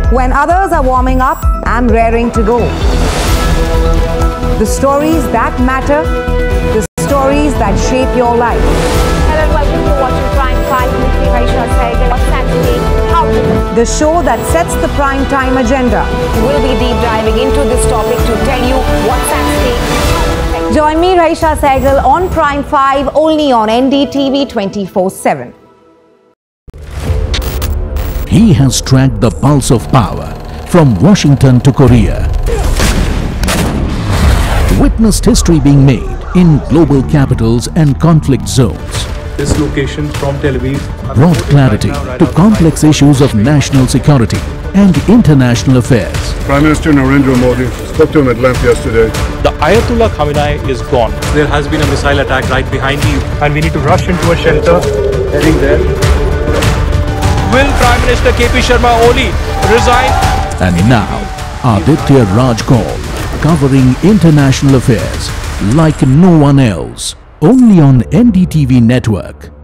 When others are warming up, I'm raring to go. The stories that matter, the stories that shape your life. Hello and welcome to watching Prime 5 with me, Raisha Sehgal. What's Saturday? How to do? The show that sets the prime time agenda. We'll be deep diving into this topic to tell you what's at stake. Join me, Raisha Sehgal, on Prime 5, only on NDTV 24/7. He has tracked the pulse of power from Washington to Korea. Witnessed history being made in global capitals and conflict zones. This location from Tel Aviv Brought clarity to complex issues of national security and international affairs. Prime Minister Narendra Modi spoke to him at length yesterday. The Ayatollah Khamenei is gone. There has been a missile attack right behind you, and we need to rush into a shelter. Heading there. Will Prime Minister KP Sharma Oli resign? And now, Aditya Raj Kaul, covering international affairs like no one else, only on NDTV Network.